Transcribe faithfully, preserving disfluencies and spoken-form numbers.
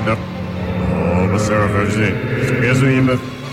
Ja. Oh, was Sarah versteht. Wer so jemand?